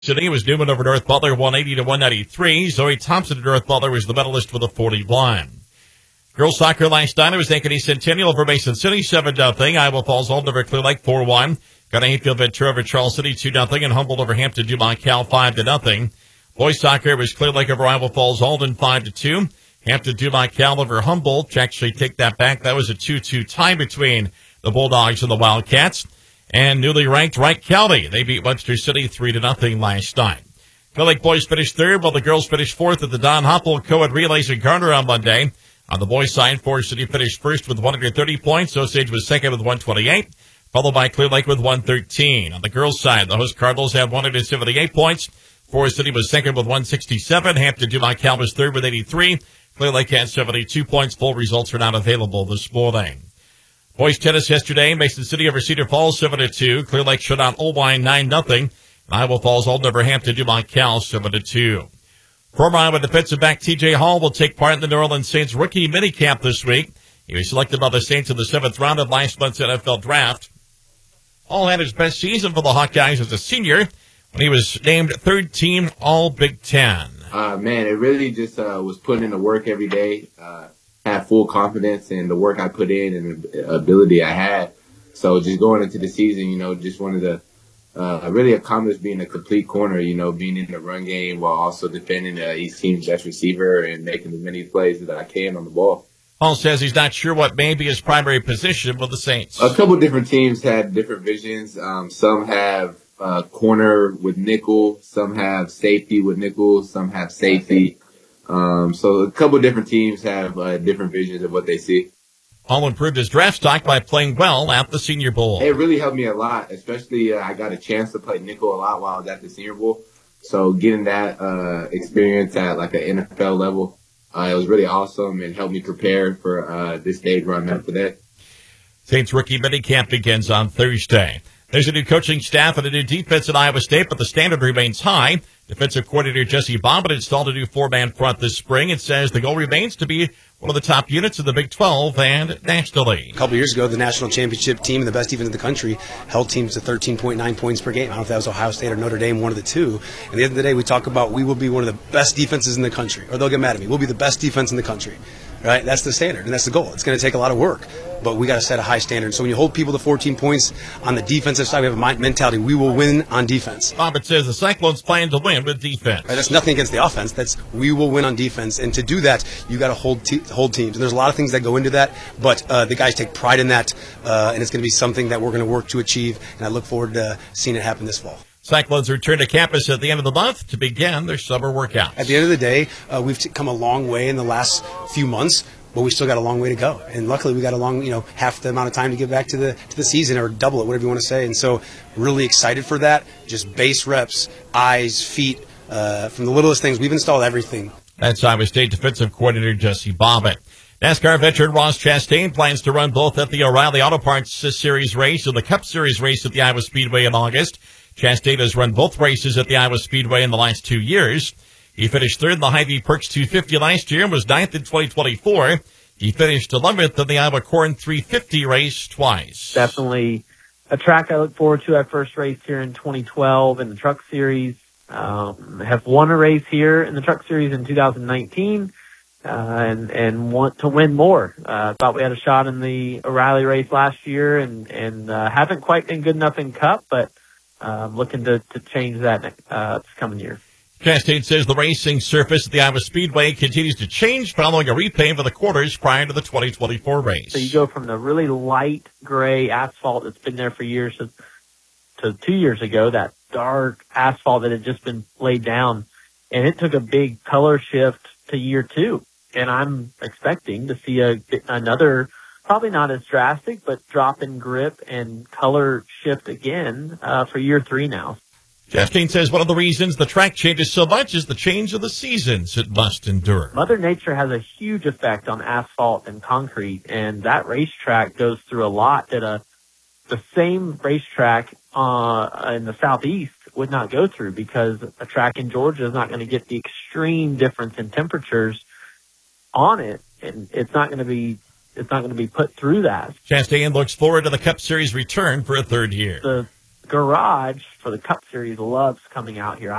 Today was Newman over North Butler, 180 to 193. Zoe Thompson of North Butler was the medalist with a 41. Girls soccer last night, it was Ankeny Centennial over Mason City, 7-0. Iowa Falls Old over Clear Lake, 4-1. Got a Hayfield Ventura over Charles City, 2-0. And Humboldt over Hampton Dumont Cal, 5-0. Boys soccer was Clear Lake over Iowa Falls Alden, 5-2. Hampton Dumont Cal over Humboldt. Actually, take that back. That was a 2-2 tie between the Bulldogs and the Wildcats. And newly ranked Wright County, they beat Webster City 3-0 last night. Clear Lake boys finished third, while the girls finished fourth at the Don Hoppel Co-ed Relays in Garner on Monday. On the boys' side, Forest City finished first with 130 points. Osage was second with 128, followed by Clear Lake with 113. On the girls' side, the host Cardinals had 178 points. Forest City was second with 167. Hampton Dumont Cal was third with 83. Clear Lake had 72 points. Full results are not available this morning. Boys tennis yesterday, Mason City over Cedar Falls, 7-2. Clear Lake shut out Oldwine, 9-0. Iowa Falls Alden over Hampton Dumont Cal, 7-2. Former Iowa defensive back T.J. Hall will take part in the New Orleans Saints rookie minicamp this week. He was selected by the Saints in the 7th round of last month's NFL draft. Hall had his best season for the Hawkeyes as a senior when he was named third team All-Big Ten. Man, it really just was putting in the work every day. Had full confidence in the work I put in and the ability I had. So just going into the season, just wanted to really accomplish being a complete corner, being in the run game while also defending each team's best receiver and making as many plays that I can on the ball. Hall says he's not sure what may be his primary position with the Saints. A couple different teams had different visions. Some have corner with nickel, some have safety with nickel, some have safety. So a couple of different teams have different visions of what they see. Hall improved his draft stock by playing well at the Senior Bowl. It really helped me a lot, especially I got a chance to play nickel a lot while I was at the Senior Bowl. So getting that experience at like an NFL level, it was really awesome and helped me prepare for this stage where I'm at today. Saints rookie minicamp begins on Thursday. There's a new coaching staff and a new defense at Iowa State, but the standard remains high. Defensive coordinator Jesse Bobbitt installed a new four-man front this spring. It says the goal remains to be one of the top units in the Big 12 and nationally. A couple years ago, the national championship team and the best defense in the country held teams to 13.9 points per game. I don't know if that was Ohio State or Notre Dame, one of the two. At the end of the day, we talk about we will be one of the best defenses in the country, or they'll get mad at me. We'll be the best defense in the country. Right? That's the standard, and that's the goal. It's going to take a lot of work, but we got to set a high standard. So when you hold people to 14 points on the defensive side, we have a mentality. We will win on defense. Bobbitt says the Cyclones plan to win with defense. Right? That's nothing against the offense. That's we will win on defense, and to do that, you got to hold teams. And there's a lot of things that go into that, but the guys take pride in that, and it's going to be something that we're going to work to achieve. And I look forward to seeing it happen this fall. Cyclones return to campus at the end of the month to begin their summer workouts. At the end of the day, we've come a long way in the last few months, but we still got a long way to go. And luckily, we got a long, half the amount of time to get back to the season, or double it, whatever you want to say. And so, really excited for that. Just base reps, eyes, feet, from the littlest things. We've installed everything. That's Iowa State defensive coordinator Jesse Bobbitt. NASCAR veteran Ross Chastain plans to run both at the O'Reilly Auto Parts Series race and the Cup Series race at the Iowa Speedway in August. Chastain has run both races at the Iowa Speedway in the last 2 years. He finished third in the Hy-Vee Perks 250 last year and was ninth in 2024. He finished 11th in the Iowa Corn 350 race twice. Definitely a track I look forward to. I first raced here in 2012 in the Truck Series. Have won a race here in the Truck Series in 2019, and want to win more. Thought we had a shot in the O'Reilly race last year, and haven't quite been good enough in Cup, but looking to change that this coming year. Chastain says the racing surface at the Iowa Speedway continues to change following a repave of the quarters prior to the 2024 race. So you go from the really light gray asphalt that's been there for years to 2 years ago, that dark asphalt that had just been laid down. And it took a big color shift to year 2. And I'm expecting to see another, probably not as drastic, but drop in grip and color shift again for year 3 now. Chastain says one of the reasons the track changes so much is the change of the seasons it must endure. Mother Nature has a huge effect on asphalt and concrete, and that racetrack goes through a lot that the same racetrack in the southeast would not go through, because a track in Georgia is not going to get the extreme difference in temperatures on it, and it's not going to be put through that. Chastain looks forward to the Cup Series return for a third year. The garage for the Cup Series loves coming out here.